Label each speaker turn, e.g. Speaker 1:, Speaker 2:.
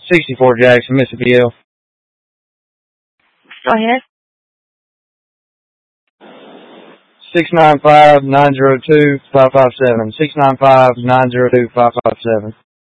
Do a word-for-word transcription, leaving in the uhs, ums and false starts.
Speaker 1: sixty-four Jackson, Mississippi L.
Speaker 2: Go ahead.
Speaker 1: Six nine five nine zero two five five seven. Six nine five nine zero two five five seven.